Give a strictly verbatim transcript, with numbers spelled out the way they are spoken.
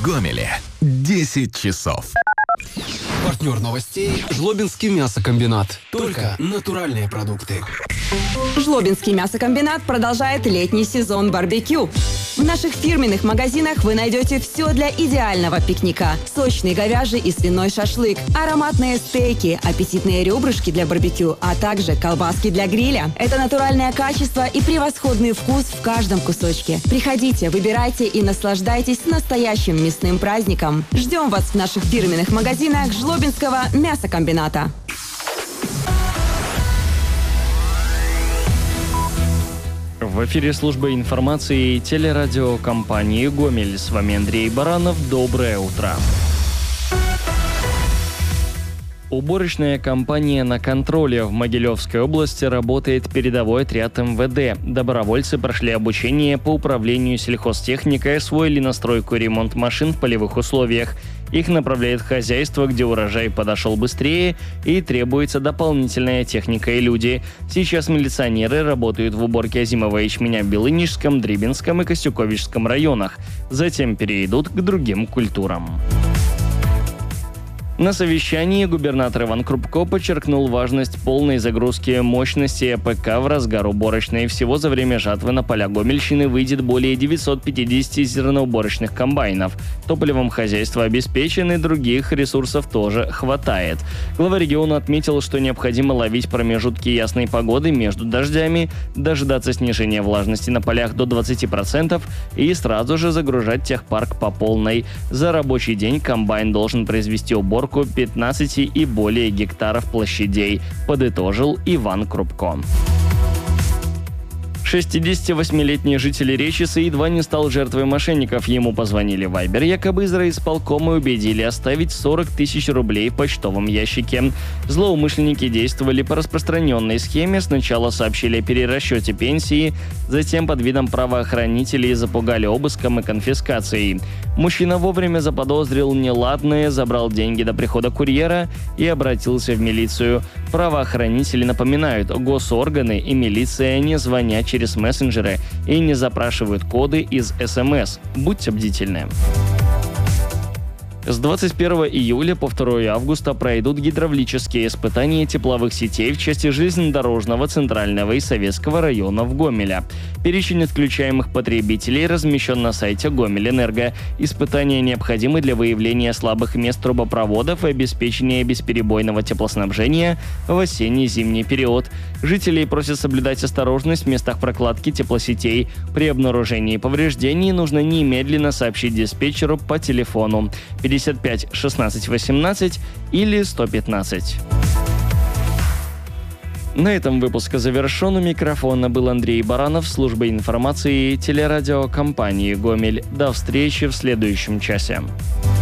В Гомеле десять часов. Партнер новостей – Жлобинский мясокомбинат. Только натуральные продукты. Жлобинский мясокомбинат продолжает летний сезон барбекю. В наших фирменных магазинах вы найдете все для идеального пикника. Сочный говяжий и свиной шашлык, ароматные стейки, аппетитные ребрышки для барбекю, а также колбаски для гриля. Это натуральное качество и превосходный вкус в каждом кусочке. Приходите, выбирайте и наслаждайтесь настоящим мясным праздником. Ждем вас в наших фирменных магазинах Жлобинского мясокомбината. В эфире служба информации телерадиокомпании «Гомель». С вами Андрей Баранов. Доброе утро. Уборочная компания «На контроле» в Могилевской области работает передовой отряд эм вэ дэ. Добровольцы прошли обучение по управлению сельхозтехникой, освоили настройку и ремонт машин в полевых условиях. Их направляет хозяйство, где урожай подошел быстрее и требуется дополнительная техника и люди. Сейчас милиционеры работают в уборке озимого ячменя в Белынежском, Дрибинском и Костюковичском районах. Затем перейдут к другим культурам. На совещании губернатор Иван Крупко подчеркнул важность полной загрузки мощности э пэ ка в разгар уборочной. Всего за время жатвы на поля Гомельщины выйдет более девятьсот пятьдесят зерноуборочных комбайнов. Топливом хозяйства обеспечены, других ресурсов тоже хватает. Глава региона отметил, что необходимо ловить промежутки ясной погоды между дождями, дождаться снижения влажности на полях до двадцати процентов и сразу же загружать техпарк по полной. За рабочий день комбайн должен произвести уборку пятнадцати и более гектаров площадей, подытожил Иван Крупко. шестидесятивосьмилетний житель Речицы едва не стал жертвой мошенников. Ему позвонили в Вайбер якобы из райисполкома и убедили оставить сорок тысяч рублей в почтовом ящике. Злоумышленники действовали по распространенной схеме. Сначала сообщили о перерасчете пенсии, затем под видом правоохранителей запугали обыском и конфискацией. Мужчина вовремя заподозрил неладное, забрал деньги до прихода курьера и обратился в милицию. Правоохранители напоминают, госорганы и милиция не звонят через через мессенджеры и не запрашивают коды из эс эм эс. Будьте бдительны. С двадцать первого июля по второго августа пройдут гидравлические испытания тепловых сетей в части железнодорожного, центрального и советского районов Гомеля. Перечень отключаемых потребителей размещен на сайте Гомельэнерго. Испытания необходимы для выявления слабых мест трубопроводов и обеспечения бесперебойного теплоснабжения в осенне-зимний период. Жителей просят соблюдать осторожность в местах прокладки теплосетей. При обнаружении повреждений нужно немедленно сообщить диспетчеру по телефону пятьдесят пять шестнадцать восемнадцать или сто пятнадцать. На этом выпуск завершен. У микрофона был Андрей Баранов, служба информации телерадиокомпании «Гомель». До встречи в следующем часе.